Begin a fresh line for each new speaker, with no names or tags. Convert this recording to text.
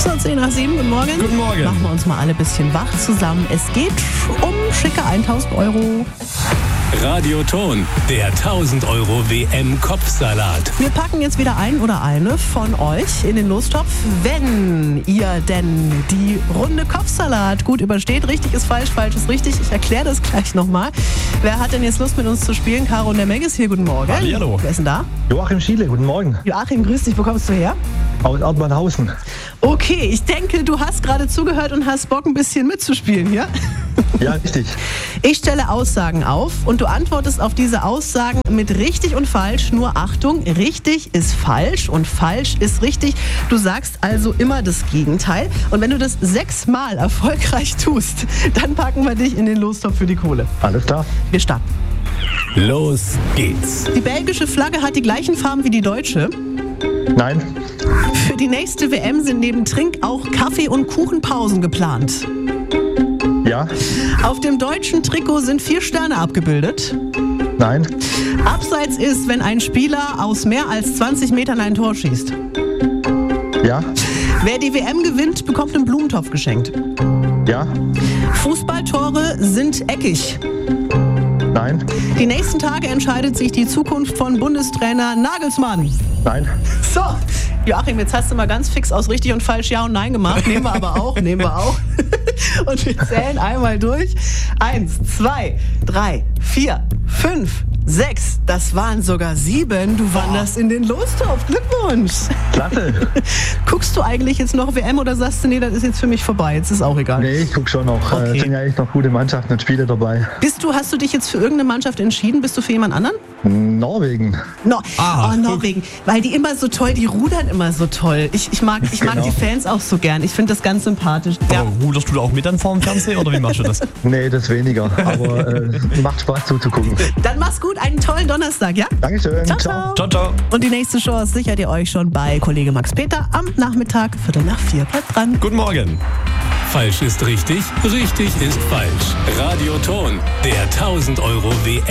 So, 6:10, guten Morgen.
Guten Morgen.
Machen wir uns mal alle ein bisschen wach zusammen. Es geht um schicke 1.000 Euro.
Radioton, der 1.000 Euro WM-Kopfsalat.
Wir packen jetzt wieder einen oder eine von euch in den Lostopf, wenn ihr denn die Runde Kopfsalat gut übersteht. Richtig ist falsch, falsch ist richtig. Ich erkläre das gleich nochmal. Wer hat denn jetzt Lust mit uns zu spielen? Caro und der Meg ist hier. Guten Morgen.
Hallihallo.
Wer ist denn da?
Joachim Schiele, guten Morgen.
Joachim, grüß dich. Wo kommst du her?
Aus Erdmannhausen.
Okay, ich denke, du hast gerade zugehört und hast Bock, ein bisschen mitzuspielen hier.
Ja, richtig.
Ich stelle Aussagen auf und du antwortest auf diese Aussagen mit richtig und falsch. Nur Achtung, richtig ist falsch und falsch ist richtig. Du sagst also immer das Gegenteil. Und wenn du das 6-mal erfolgreich tust, dann packen wir dich in den Lostopf für die Kohle.
Alles klar.
Wir starten.
Los geht's.
Die belgische Flagge hat die gleichen Farben wie die deutsche.
Nein.
Für die nächste WM sind neben Trink auch Kaffee- und Kuchenpausen geplant.
Ja.
Auf dem deutschen Trikot sind 4 Sterne abgebildet.
Nein.
Abseits ist, wenn ein Spieler aus mehr als 20 Metern ein Tor schießt.
Ja.
Wer die WM gewinnt, bekommt einen Blumentopf geschenkt.
Ja.
Fußballtore sind eckig.
Nein.
Die nächsten Tage entscheidet sich die Zukunft von Bundestrainer Nagelsmann.
Nein.
So, Joachim, jetzt hast du mal ganz fix aus richtig und falsch Ja und Nein gemacht. Nehmen wir aber auch, Und wir zählen einmal durch. 1, 2, 3, 4, 5, 6. Das waren sogar 7. Du wanderst in den Lostopf. Glückwunsch.
Klasse.
Guckst du eigentlich jetzt noch WM oder sagst du, nee, das ist jetzt für mich vorbei, jetzt ist auch egal?
Nee, ich gucke schon noch.
Okay.
Es sind ja echt noch gute Mannschaften und Spiele dabei.
Hast du dich jetzt für irgendeine Mannschaft entschieden? Bist du für jemand anderen?
Norwegen.
Norwegen. Weil die immer so toll, die rudern immer so toll. Ich mag
Genau.
die Fans auch so gern. Ich finde das ganz sympathisch. Ja.
Aber ruderst du da auch mit dann vorm Fernseher oder wie machst du das?
Nee, das weniger. Aber macht Spaß zuzugucken.
Dann mach's gut, einen tollen Donnerstag, ja?
Dankeschön.
Ciao, ciao.
Ciao, ciao.
Und die nächste Chance sichert ihr euch schon bei Kollege Max Peter am Nachmittag, 3:45. Bleibt dran.
Guten Morgen.
Falsch ist richtig, richtig ist falsch. Radioton, der 1.000 Euro WM